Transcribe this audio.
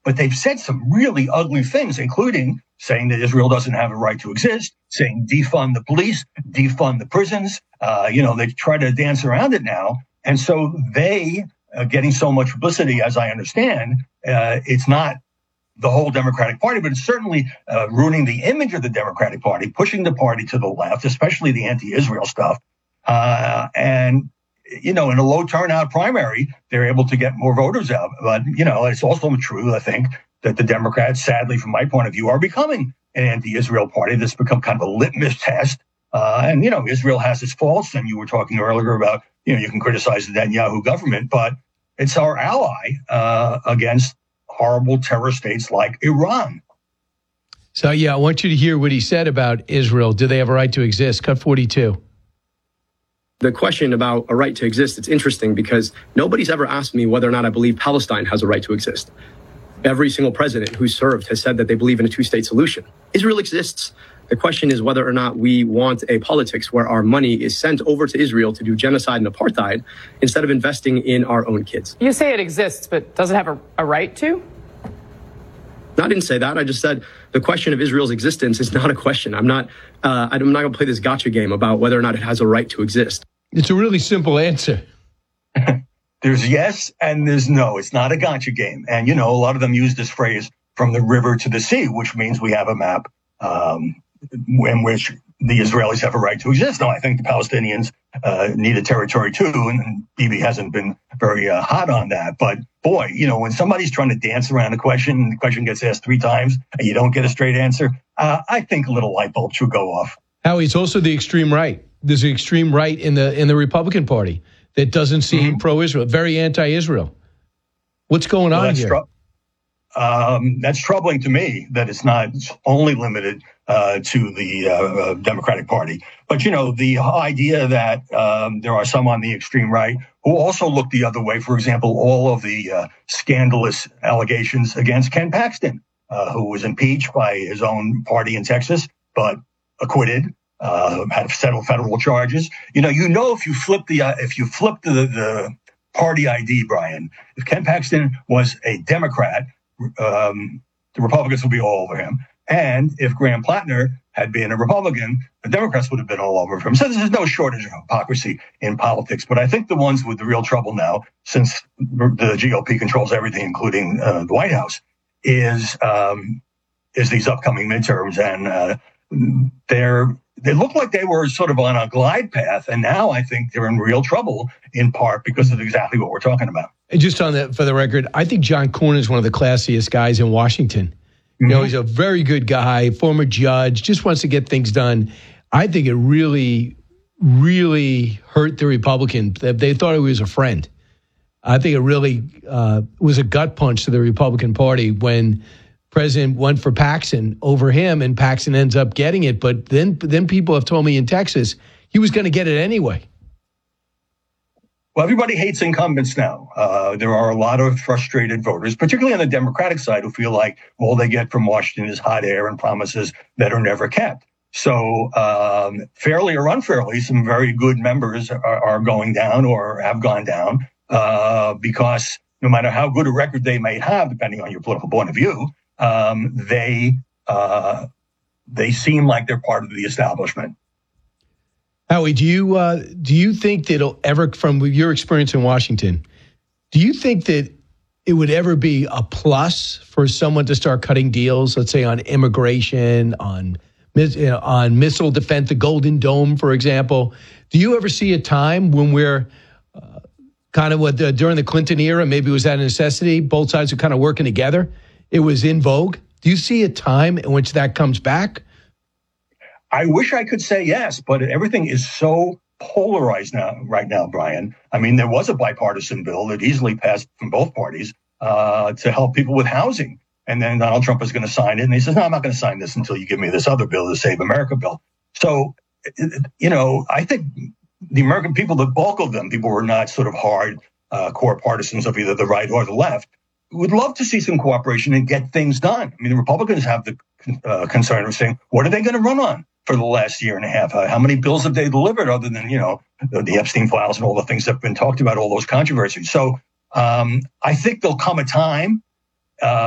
but they've said some really ugly things, including saying that Israel doesn't have a right to exist, saying defund the police, defund the prisons. They try to dance around it now. And so they getting so much publicity, as I understand, it's not the whole Democratic Party, but it's certainly ruining the image of the Democratic Party, pushing the party to the left, especially the anti-Israel stuff. And in a low turnout primary, they're able to get more voters out. But, it's also true, I think, that the Democrats, sadly, from my point of view, are becoming an anti-Israel party that's become kind of a litmus test. And Israel has its faults. And you were talking earlier about, you can criticize the Netanyahu government, but it's our ally against horrible terror states like Iran. So, I want you to hear what he said about Israel. Do they have a right to exist? Cut 42. The question about a right to exist, it's interesting because nobody's ever asked me whether or not I believe Palestine has a right to exist. Every single president who's served has said that they believe in a two-state solution. Israel exists. The question is whether or not we want a politics where our money is sent over to Israel to do genocide and apartheid instead of investing in our own kids. You say it exists, but does it have a right to? No, I didn't say that. I just said the question of Israel's existence is not a question. I'm not going to play this gotcha game about whether or not it has a right to exist. It's a really simple answer. There's yes and there's no. It's not a gotcha game. And, a lot of them use this phrase from the river to the sea, which means we have a map in which the Israelis have a right to exist. Now, I think the Palestinians need a territory too, and Bibi hasn't been very hot on that. But boy, when somebody's trying to dance around a question and the question gets asked 3 times and you don't get a straight answer, I think a little light bulb should go off. Howie, it's also the extreme right. There's an extreme right in the Republican Party that doesn't seem pro-Israel, very anti-Israel. What's going on here? That's troubling to me that it's not only limited to the Democratic Party. But, the idea that there are some on the extreme right who also look the other way. For example, all of the scandalous allegations against Ken Paxton, who was impeached by his own party in Texas, but acquitted, had settled federal charges. If you flip the party ID, Brian, if Ken Paxton was a Democrat, the Republicans would be all over him. And if Graham Plattner had been a Republican, the Democrats would have been all over him. So there's no shortage of hypocrisy in politics. But I think the ones with the real trouble now, since the GOP controls everything, including the White House, is these upcoming midterms. And they look like they were sort of on a glide path. And now I think they're in real trouble, in part because of exactly what we're talking about. And just on that, for the record, I think John Cornyn is one of the classiest guys in Washington. He's a very good guy, former judge, just wants to get things done. I think it really, really hurt the Republicans. They thought he was a friend. I think it really was a gut punch to the Republican Party when President went for Paxton over him, and Paxton ends up getting it. But then people have told me in Texas he was going to get it anyway. Well, everybody hates incumbents now. There are a lot of frustrated voters, particularly on the Democratic side, who feel like all they get from Washington is hot air and promises that are never kept. So fairly or unfairly, some very good members are going down or have gone down because no matter how good a record they may have, depending on your political point of view, they seem like they're part of the establishment. Howie, do you think that it'll ever, from your experience in Washington, do you think that it would ever be a plus for someone to start cutting deals, let's say on immigration, on missile defense, the Golden Dome, for example? Do you ever see a time when we're kind of during the Clinton era, maybe it was that a necessity, both sides are kind of working together? It was in vogue. Do you see a time in which that comes back? I wish I could say yes, but everything is so polarized right now, Brian. I mean, there was a bipartisan bill that easily passed from both parties to help people with housing. And then Donald Trump is going to sign it. And he says, no, I'm not going to sign this until you give me this other bill, the Save America bill. So, I think the American people, the bulk of them, people who are not sort of hard core partisans of either the right or the left, would love to see some cooperation and get things done. I mean, the Republicans have the concern of saying, what are they going to run on for the last year and a half? How many bills have they delivered other than, the Epstein files and all the things that have been talked about, all those controversies? So I think there'll come a time